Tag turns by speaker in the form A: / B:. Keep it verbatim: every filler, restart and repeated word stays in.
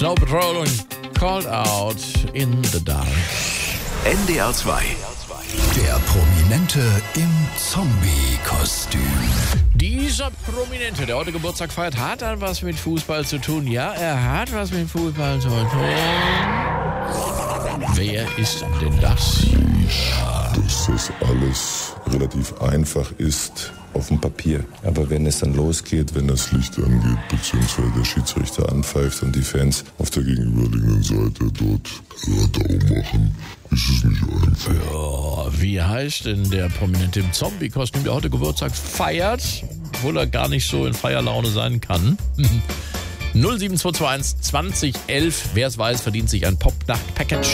A: Snow Patrol und Called Out in the Dark.
B: N D R zwei.
C: Der Prominente im Zombie-Kostüm.
A: Dieser Prominente, der heute Geburtstag feiert, hat dann was mit Fußball zu tun. Ja, er hat was mit Fußball zu tun. Wer ist denn das?
D: Dass das alles relativ einfach ist auf dem Papier. Aber wenn es dann losgeht, wenn das Licht angeht, beziehungsweise der Schiedsrichter anpfeift und die Fans auf der gegenüberliegenden Seite dort Radau machen, ist es nicht einfach.
A: Ja, wie heißt denn der Prominente im Zombie-Kostüm, der heute Geburtstag feiert, obwohl er gar nicht so in Feierlaune sein kann? null sieben zwei zwei eins zwanzig elf. Wer es weiß, verdient sich ein Pop-Nacht-Package.